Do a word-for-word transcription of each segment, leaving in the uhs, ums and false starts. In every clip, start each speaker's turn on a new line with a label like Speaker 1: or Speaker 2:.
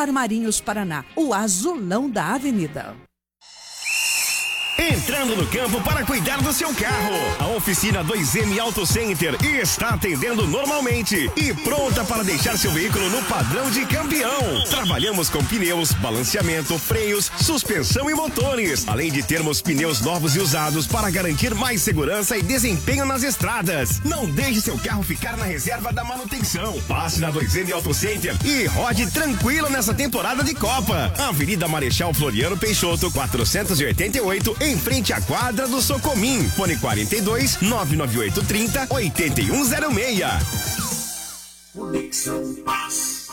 Speaker 1: Armarinhos Paraná, o azulão da avenida.
Speaker 2: Entrando no campo para cuidar do seu carro. A oficina dois M Auto Center está atendendo normalmente e pronta para deixar seu veículo no padrão de campeão. Trabalhamos com pneus, balanceamento, freios, suspensão e motores, além de termos pneus novos e usados para garantir mais segurança e desempenho nas estradas. Não deixe seu carro ficar na reserva da manutenção. Passe na dois M Auto Center e rode tranquilo nessa temporada de Copa. Avenida Marechal Floriano Peixoto, quatrocentos e oitenta e oito, em frente à quadra do Socomim. Fone quarenta e dois, nove nove oito, trinta, oitenta e um zero seis.
Speaker 3: Conexão Paz.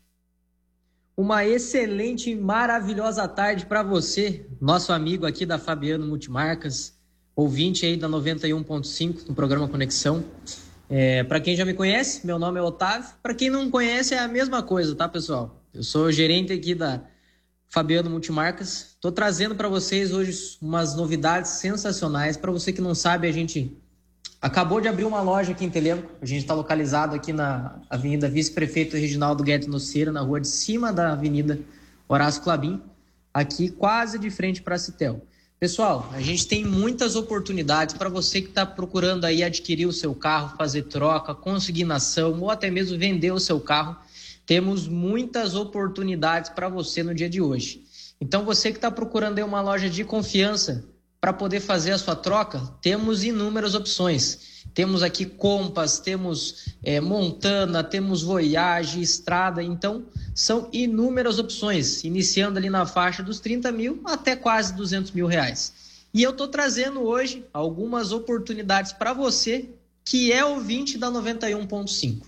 Speaker 4: Uma excelente e maravilhosa tarde para você, nosso amigo aqui da Fabiano Multimarcas, ouvinte aí da noventa e um ponto cinco no programa Conexão. É, para quem já me conhece, meu nome é Otávio. Para quem não conhece, é a mesma coisa, tá, pessoal? Eu sou gerente aqui da Fabiano Multimarcas. Estou trazendo para vocês hoje umas novidades sensacionais. Para você que não sabe, a gente acabou de abrir uma loja aqui em Telêmaco. A gente está localizado aqui na Avenida Vice-Prefeito Reginaldo Guedes Noceira, na rua de cima da Avenida Horácio Clabin, aqui quase de frente para a Citel. Pessoal, a gente tem muitas oportunidades para você que está procurando aí adquirir o seu carro, fazer troca, consignação ou até mesmo vender o seu carro. Temos muitas oportunidades para você no dia de hoje. Então, você que está procurando aí uma loja de confiança para poder fazer a sua troca, temos inúmeras opções. Temos aqui Compass, temos é, Montana, temos Voyage, Estrada. Então, são inúmeras opções, iniciando ali na faixa dos trinta mil até quase duzentos mil reais. E eu estou trazendo hoje algumas oportunidades para você que é ouvinte da noventa e um ponto cinco.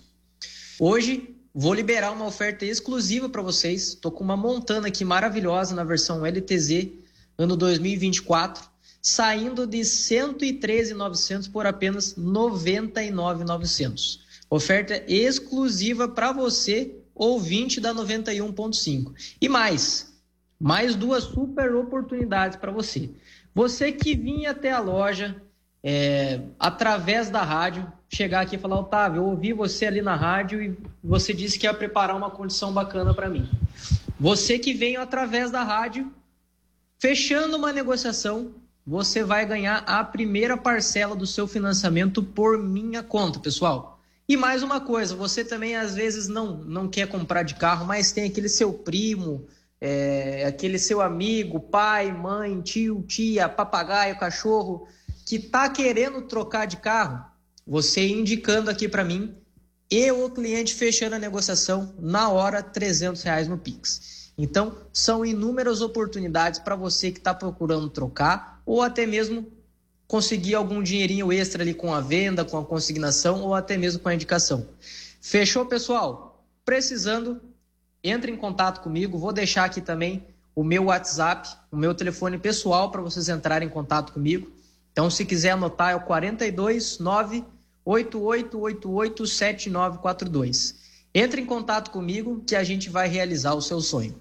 Speaker 4: Hoje, vou liberar uma oferta exclusiva para vocês. Estou com uma Montana aqui maravilhosa na versão L T Z, ano dois mil e vinte e quatro, saindo de cento e treze mil e novecentos por apenas noventa e nove mil e novecentos. Oferta exclusiva para você, ouvinte da noventa e um ponto cinco. E mais, mais duas super oportunidades para você. Você que vinha até a loja é, através da rádio, chegar aqui e falar: Otávio, eu ouvi você ali na rádio e você disse que ia preparar uma condição bacana para mim. Você que veio através da rádio, fechando uma negociação, você vai ganhar a primeira parcela do seu financiamento por minha conta, pessoal. E mais uma coisa, você também às vezes não, não quer comprar de carro, mas tem aquele seu primo, é, aquele seu amigo, pai, mãe, tio, tia, papagaio, cachorro, que está querendo trocar de carro. Você indicando aqui para mim e o cliente fechando a negociação na hora, trezentos reais no Pix. Então, são inúmeras oportunidades para você que está procurando trocar ou até mesmo conseguir algum dinheirinho extra ali com a venda, com a consignação ou até mesmo com a indicação. Fechou, pessoal? Precisando, entre em contato comigo. Vou deixar aqui também o meu WhatsApp, o meu telefone pessoal para vocês entrarem em contato comigo. Então, se quiser anotar, é o quarenta e dois, nove oito oito oito oito, sete nove quatro dois. Entre em contato comigo que a gente vai realizar o seu sonho.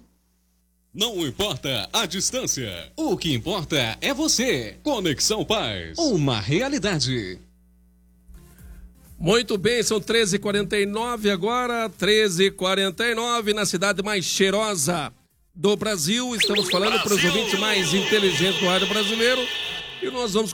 Speaker 5: Não importa a distância, o que importa é você. Conexão Paz, uma realidade.
Speaker 6: Muito bem, são treze e quarenta e nove agora, treze e quarenta e nove na cidade mais cheirosa do Brasil. Estamos falando para os ouvintes mais inteligentes do rádio brasileiro e nós vamos